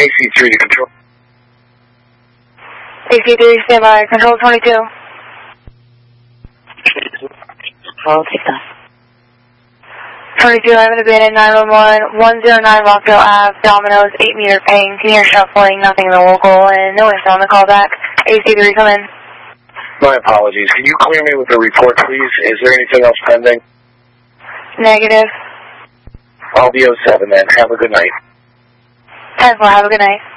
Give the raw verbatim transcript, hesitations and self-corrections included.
A C three to control. A C three, stand by. Control twenty-two. Control, take that. twenty-two, I'm going to be in nine one one, one oh nine Rockville Ave, Domino's, eight meter ping, can hear shuffling, nothing in the local, and no one's on the call back. A C three, come in. My apologies. Can you clear me with the report, please? Is there anything else pending? Negative. I'll be oh seven then. Have a good night. ten four, have a good night.